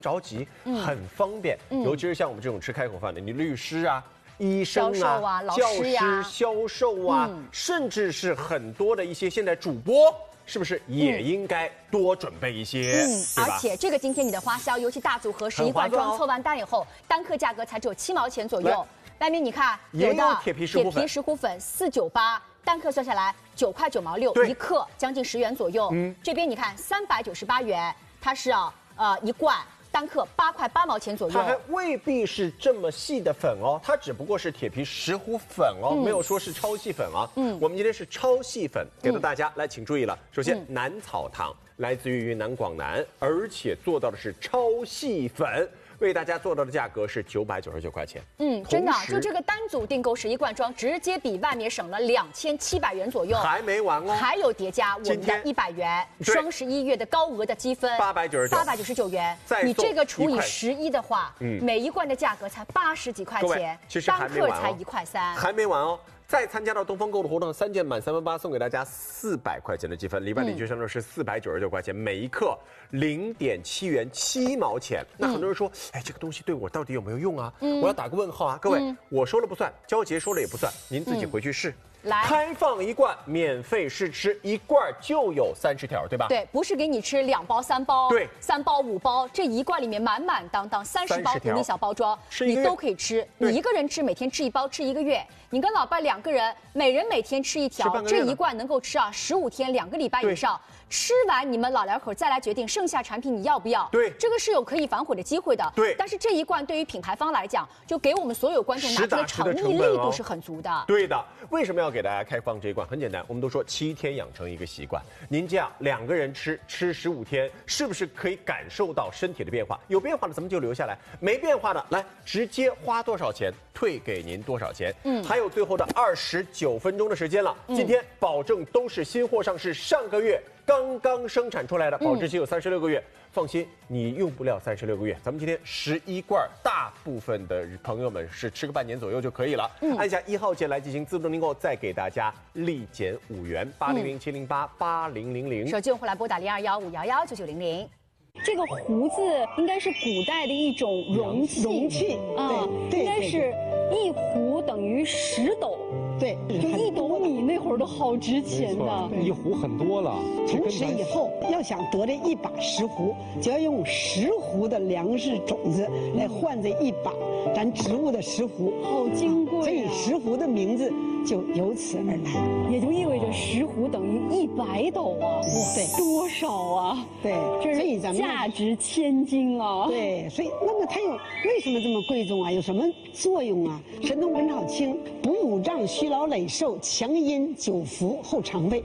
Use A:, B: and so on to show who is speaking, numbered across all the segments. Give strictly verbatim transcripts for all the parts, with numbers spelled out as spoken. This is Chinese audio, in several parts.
A: 着急，很方便。嗯、尤其是像我们这种吃开口饭的，你律师啊、医生啊、
B: 啊老
A: 教
B: 师呀、
A: 师、销售啊，嗯、甚至是很多的一些现在主播。 是不是也应该多准备一些？
B: 嗯，而且这个今天你的花销，尤其大组合十一罐装凑完单以后，单克价格才只有七毛钱左右。外面你看，有的
A: 铁皮石斛粉，
B: 铁皮石斛粉四九八，单克算下来九块九毛六一克，将近十元左右。嗯，这边你看三百九十八元，它是啊呃一罐。 单克八块八毛钱左右，
A: 它还未必是这么细的粉哦，它只不过是铁皮石斛粉哦，嗯、没有说是超细粉啊。嗯，我们今天是超细粉，给到大家、嗯、来，请注意了。首先，嗯、南草堂来自于云南广南，而且做到的是超细粉。 为大家做到的价格是九百九十九块钱。嗯，
B: 真的，就这个单组订购十一罐装，直接比外面省了两千七百元左右。
A: 还没完哦，
B: 还有叠加我们的一百元双十一月的高额的积分，
A: 八百九十九，
B: 八百九十九元。你这个除以十一的话，嗯，每一罐的价格才八十几块钱，
A: 其实还没完哦，
B: 单克才一块三，
A: 还没完哦。 再参加到东风购的活动，三件满三万八，送给大家四百块钱的积分。礼拜礼券上面是四百九十九块钱，每一克零点七元七毛钱。那很多人说，哎，这个东西对我到底有没有用啊？我要打个问号啊！各位，我说了不算，娇杰说了也不算，您自己回去试。
B: 来，
A: 开放一罐，免费试吃，一罐就有三十条，对吧？
B: 对，不是给你吃两包、三包，
A: 对，
B: 三包、五包，这一罐里面满满当当三十包独立小包装，你都可以吃。你一个人吃，每天吃一包，吃一个月。你跟老伴两个人，每人每天吃一条，这一罐能够吃啊十五天，两个礼拜以上。吃完你们老两口再来决定剩下产品你要不要。
A: 对，
B: 这个是有可以反悔的机会的。
A: 对，
B: 但是这一罐对于品牌方来讲，就给我们所有观众拿出的诚意力度是很足的。
A: 对的，为什么要给大家开放这一罐？很简单，我们都说七天养成一个习惯，您这样两个人吃吃十五天，是不是可以感受到身体的变化？有变化的咱们就留下来，没变化的来直接花多少钱退给您多少钱。嗯，还有最后的二十九分钟的时间了，嗯、今天保证都是新货上市，上个月。 刚刚生产出来的，保质期有三十六个月，嗯、放心，你用不了三十六个月。咱们今天十一罐，大部分的朋友们是吃个半年左右就可以了。嗯、按下一号键来进行自动订购，再给大家立减五元，八零零七零八八零零零。
B: 手机用户来拨打零二幺五幺幺九九零零。
C: 这个壶子应该是古代的一种容器，
D: 容器
C: 啊，应该是一壶等于十斗，
D: 对，
C: 就一斗米那会儿都好值钱的，
E: 一壶很多了。
D: 从此以后，要想得这一把石斛，就要用十斛的粮食种子来换这一把咱植物的石斛，
C: 好金贵啊！
D: 所以石斛的名字就由此而来，
C: 也就意味着石斛等于一百斗啊！哇，
D: 对，
C: 多少啊？
D: 对，
C: 这是咱们。 价值千金啊！
D: 对，所以那么它有为什么这么贵重啊？有什么作用啊？《神农本草经》补五脏、虚劳累瘦、强阴、久服、后肠胃。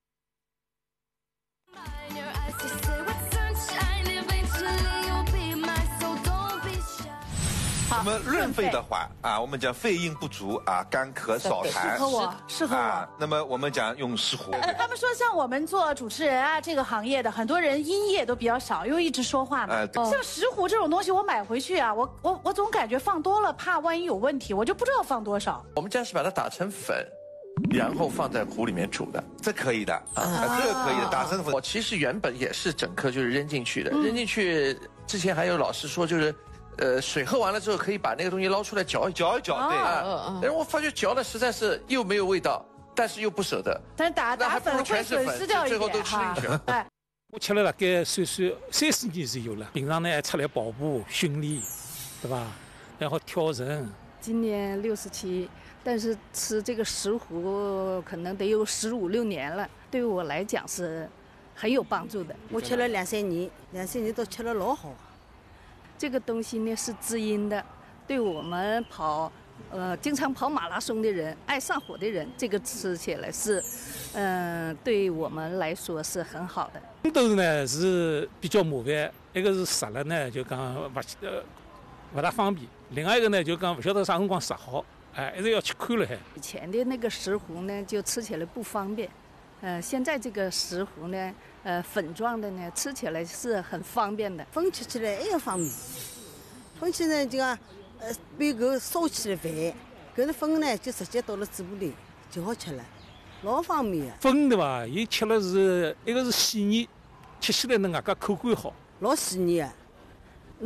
F: 那么润肺的话啊，我们讲肺阴不足啊，干咳少痰，
G: 适合我，适合我、啊。
F: 那么我们讲用石斛。
G: 他们说像我们做主持人啊，这个行业的很多人音液都比较少，因为一直说话嘛。呃、像石斛这种东西，我买回去啊，我我我总感觉放多了，怕万一有问题，我就不知道放多少。
F: 我们家是把它打成粉，然后放在壶里面煮的，这可以的啊，啊这个可以的，打成粉。我其实原本也是整颗就是扔进去的，嗯、扔进去之前还有老师说就是。 呃，水喝完了之后，可以把那个东西捞出来搅一搅一搅，对啊。但是我发觉搅的实在是又没有味道，但是又不舍得。
G: 但是打打粉会损失掉一点，
F: 最后都吃进去了。
G: 哎，
E: 我吃了大概算算三四年是有了。平常呢还出来跑步训练，对吧？然后跳绳。
H: 今年六十七，但是吃这个石斛可能得有十五六年了，对于我来讲是很有帮助的。
I: 我吃了两三年，两三年都吃了老好。
H: 这个东西呢是滋阴的，对我们跑，呃，经常跑马拉松的人、爱上火的人，这个吃起来是，嗯、呃，对我们来说是很好的。
E: 红豆呢是比较麻烦，一个是杀了呢就讲不呃不大方便，另外一个呢就讲不晓得啥辰光杀好，哎，一直要去看了还。
H: 以前的那个石斛呢就吃起来不方便，呃，现在这个石斛呢。 呃，粉状的呢，吃起来是很方便的。
I: 风吃起来也方便，风起呢就讲，呃，把个烧起来饭，搿个粉呢就直接到了嘴巴里就好吃了，老方便。
E: 粉对吧？伊吃了是一个是细腻，吃起来呢外加口感好，
I: 老细腻啊。